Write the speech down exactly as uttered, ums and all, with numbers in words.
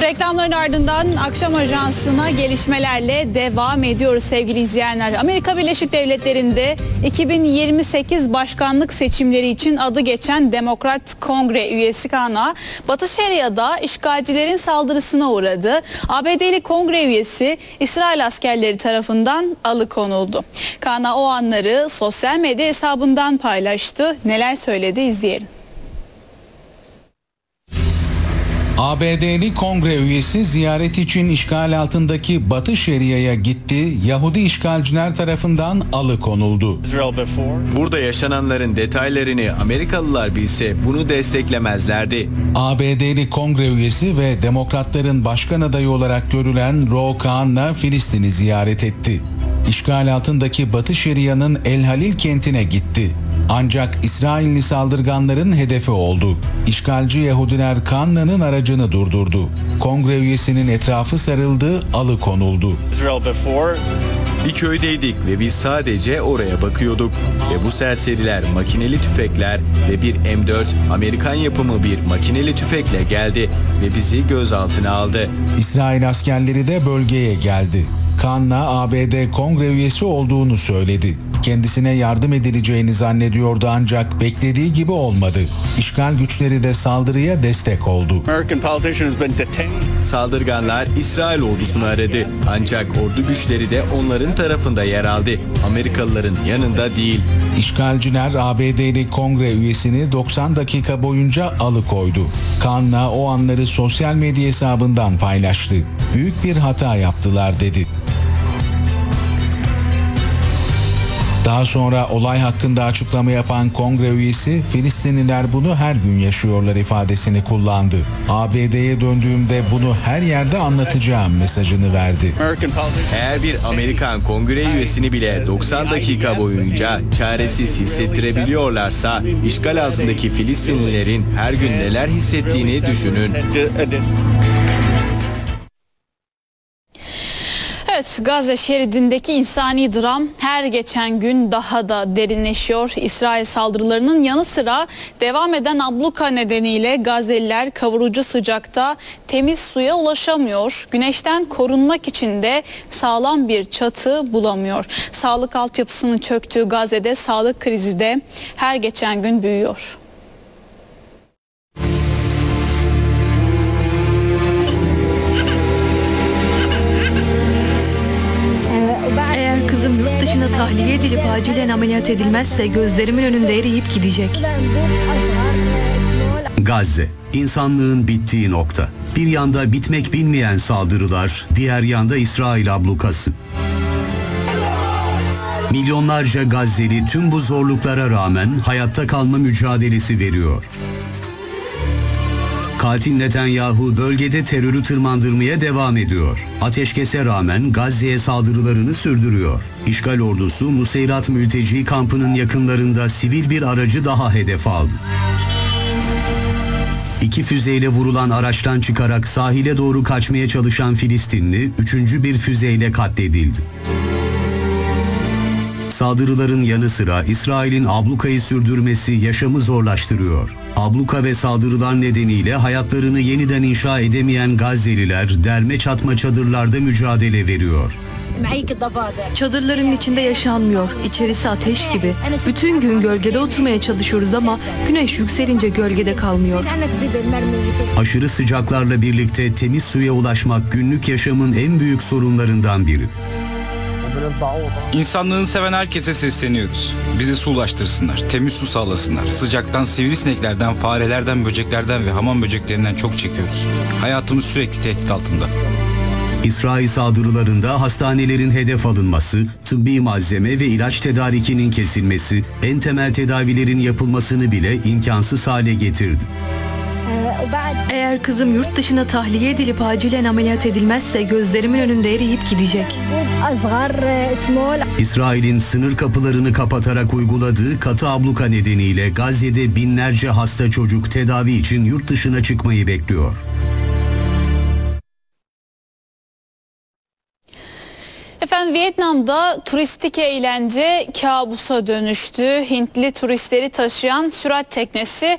Reklamların ardından akşam ajansına gelişmelerle devam ediyoruz sevgili izleyenler. Amerika Birleşik Devletleri'nde iki bin yirmi sekiz başkanlık seçimleri için adı geçen Demokrat Kongre üyesi Kana, Batı Şeria'da işgalcilerin saldırısına uğradı. A B D'li Kongre üyesi İsrail askerleri tarafından alıkonuldu. Kana o anları sosyal medya hesabından paylaştı. Neler söyledi izleyelim. A B D'li Kongre üyesi ziyaret için işgal altındaki Batı Şeria'ya gitti, Yahudi işgalciler tarafından alıkonuldu. Burada yaşananların detaylarını Amerikalılar bilse bunu desteklemezlerdi. A B D'li Kongre üyesi ve Demokratların başkan adayı olarak görülen Ro Khan'la Filistin'i ziyaret etti. İşgal altındaki Batı Şeria'nın El Halil kentine gitti. Ancak İsrailli saldırganların hedefi oldu. İşgalci Yahudiler Khan'ın aracını durdurdu. Kongre üyesinin etrafı sarıldı, alıkonuldu. Bir köydeydik ve biz sadece oraya bakıyorduk. Ve bu serseriler makineli tüfekler ve bir M dört Amerikan yapımı bir makineli tüfekle geldi ve bizi gözaltına aldı. İsrail askerleri de bölgeye geldi. Khan'la A B D Kongre üyesi olduğunu söyledi. Kendisine yardım edileceğini zannediyordu ancak beklediği gibi olmadı. İşgal güçleri de saldırıya destek oldu. Saldırganlar İsrail ordusunu aradı. Ancak ordu güçleri de onların tarafında yer aldı. Amerikalıların yanında değil. İşgalciler A B D'li Kongre üyesini doksan dakika boyunca alıkoydu. Khan'la o anları sosyal medya hesabından paylaştı. Büyük bir hata yaptılar dedi. Daha sonra olay hakkında açıklama yapan Kongre üyesi, Filistinliler bunu her gün yaşıyorlar ifadesini kullandı. A B D'ye döndüğümde bunu her yerde anlatacağım mesajını verdi. Eğer bir Amerikan Kongre üyesini bile doksan dakika boyunca çaresiz hissettirebiliyorlarsa, işgal altındaki Filistinlilerin her gün neler hissettiğini düşünün. Evet, Gazze şeridindeki insani dram her geçen gün daha da derinleşiyor. İsrail saldırılarının yanı sıra devam eden abluka nedeniyle Gazze'liler kavurucu sıcakta temiz suya ulaşamıyor. Güneşten korunmak için de sağlam bir çatı bulamıyor. Sağlık altyapısının çöktüğü Gazze'de sağlık krizi de her geçen gün büyüyor. Eğer kızım yurt dışına tahliye edilip acilen ameliyat edilmezse gözlerimin önünde eriyip gidecek. Gazze, insanlığın bittiği nokta. Bir yanda bitmek bilmeyen saldırılar, diğer yanda İsrail ablukası. Milyonlarca Gazze'li tüm bu zorluklara rağmen hayatta kalma mücadelesi veriyor. Katil Netanyahu bölgede terörü tırmandırmaya devam ediyor. Ateşkese rağmen Gazze'ye saldırılarını sürdürüyor. İşgal ordusu Nuseyrat mülteci kampının yakınlarında sivil bir aracı daha hedef aldı. İki füzeyle vurulan araçtan çıkarak sahile doğru kaçmaya çalışan Filistinli, üçüncü bir füzeyle katledildi. Saldırıların yanı sıra İsrail'in ablukayı sürdürmesi yaşamı zorlaştırıyor. Abluka ve saldırılar nedeniyle hayatlarını yeniden inşa edemeyen Gazze'liler derme çatma çadırlarda mücadele veriyor. Çadırların içinde yaşanmıyor. İçerisi ateş gibi. Bütün gün gölgede oturmaya çalışıyoruz ama güneş yükselince gölgede kalmıyor. Aşırı sıcaklarla birlikte temiz suya ulaşmak günlük yaşamın en büyük sorunlarından biri. İnsanlığını seven herkese sesleniyoruz. Bize su ulaştırsınlar, temiz su sağlasınlar. Sıcaktan, sivrisineklerden, farelerden, böceklerden ve hamam böceklerinden çok çekiyoruz. Hayatımız sürekli tehdit altında. İsrail saldırılarında hastanelerin hedef alınması, tıbbi malzeme ve ilaç tedarikinin kesilmesi, en temel tedavilerin yapılmasını bile imkansız hale getirdi. Eğer kızım yurt dışına tahliye edilip acilen ameliyat edilmezse gözlerimin önünde eriyip gidecek. İsrail'in sınır kapılarını kapatarak uyguladığı katı abluka nedeniyle Gazze'de binlerce hasta çocuk tedavi için yurt dışına çıkmayı bekliyor. Efendim Vietnam'da turistik eğlence kabusa dönüştü. Hintli turistleri taşıyan sürat teknesi